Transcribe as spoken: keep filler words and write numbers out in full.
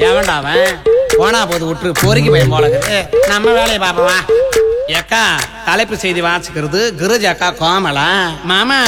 எவன்டா அவன்? போனா போது விட்டு பொறுக்கி பையன் போல இருக்குது. நம்ம வேலையை பாப்பவா. ஏக்கா தலைப்பு செய்தி வாசிக்கிறது கிருஜ் அக்கா கோமலா. மாமா